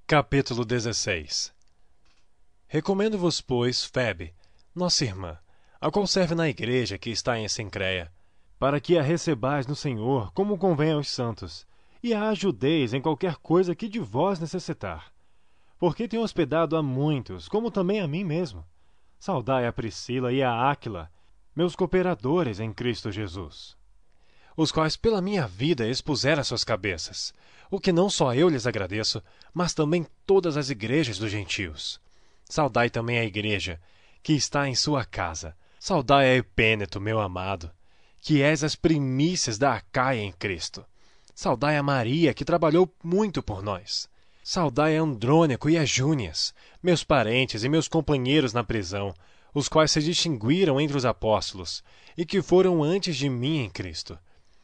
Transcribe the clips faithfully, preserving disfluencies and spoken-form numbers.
Capítulo dezesseis. Recomendo-vos, pois, Febe, nossa irmã, a qual serve na igreja que está em Cencreia, para que a recebais no Senhor como convém aos santos, e a ajudeis em qualquer coisa que de vós necessitar. Porque tenho hospedado a muitos, como também a mim mesmo. Saudai a Priscila e a Áquila, meus cooperadores em Cristo Jesus, os quais pela minha vida expuseram as suas cabeças, o que não só eu lhes agradeço, mas também todas as igrejas dos gentios. Saudai também a igreja, que está em sua casa. Saudai a Epêneto, meu amado, que és as primícias da Acaia em Cristo. Saudai a Maria, que trabalhou muito por nós. Saudai a Andrônico e a Júnias, meus parentes e meus companheiros na prisão, os quais se distinguiram entre os apóstolos, e que foram antes de mim em Cristo.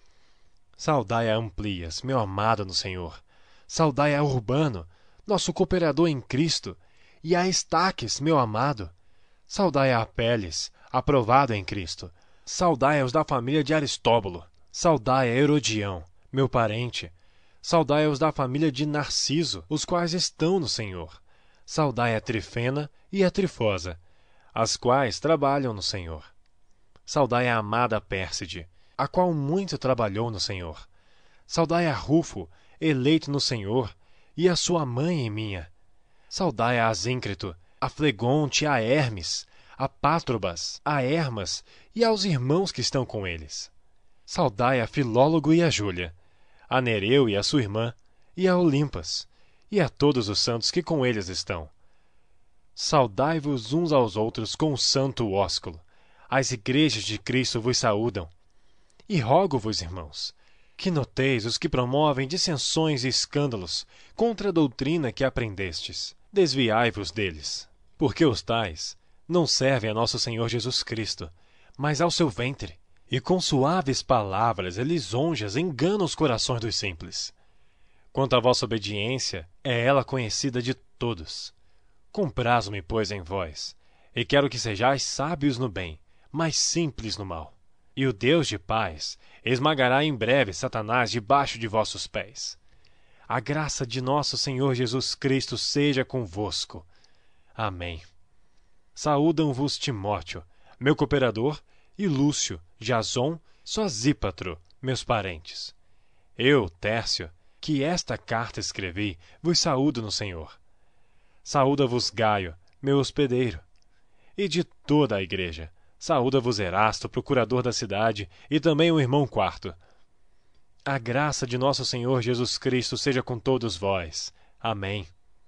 Saudai a Amplias, meu amado no Senhor. Saudai a Urbano, nosso cooperador em Cristo, e a Estaques, meu amado. Saudai a Apeles, aprovado em Cristo. Saudai aos da família de Aristóbulo. Saudai a Herodião, meu parente. Saudai aos da família de Narciso, os quais estão no Senhor. Saudai a Trifena e a Trifosa, as quais trabalham no Senhor. Saudai a amada Pérside, a qual muito trabalhou no Senhor. Saudai a Rufo, eleito no Senhor, e a sua mãe e minha. Saudai a Asíncrito, a Flegonte, a Hermes, a Pátrobas, a Hermas e aos irmãos que estão com eles. Saudai a Filólogo e a Júlia, a Nereu e a sua irmã, e a Olimpas, e a todos os santos que com eles estão. Saudai-vos uns aos outros com o santo ósculo. As igrejas de Cristo vos saúdam. E rogo-vos, irmãos, que noteis os que promovem dissensões e escândalos contra a doutrina que aprendestes. Desviai-vos deles, porque os tais não servem a nosso Senhor Jesus Cristo, mas ao seu ventre, e com suaves palavras e lisonjas enganam os corações dos simples. Quanto à vossa obediência, é ela conhecida de todos. Comprazo-me, pois, em vós, e quero que sejais sábios no bem, mas simples no mal. E o Deus de paz esmagará em breve Satanás debaixo de vossos pés. A graça de nosso Senhor Jesus Cristo seja convosco. Amém. Saúdam-vos Timóteo, meu cooperador, e Lúcio, Jason, Sosípatro, meus parentes. Eu, Tércio, que esta carta escrevi, vos saúdo no Senhor. Saúda-vos Gaio, meu hospedeiro, e de toda a igreja. Saúda-vos Erasto, procurador da cidade, e também o irmão Quarto. A graça de nosso Senhor Jesus Cristo seja com todos vós. Amém.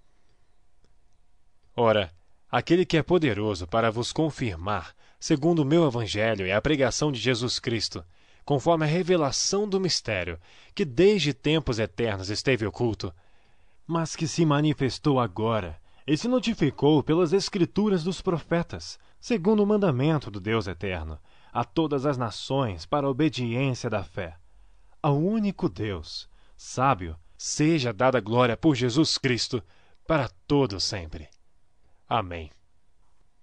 Ora, aquele que é poderoso para vos confirmar, segundo o meu evangelho e a pregação de Jesus Cristo, conforme a revelação do mistério, que desde tempos eternos esteve oculto, mas que se manifestou agora e se notificou pelas escrituras dos profetas, segundo o mandamento do Deus eterno, a todas as nações para a obediência da fé. Ao único Deus, sábio, seja dada glória por Jesus Cristo, para todo sempre. Amém.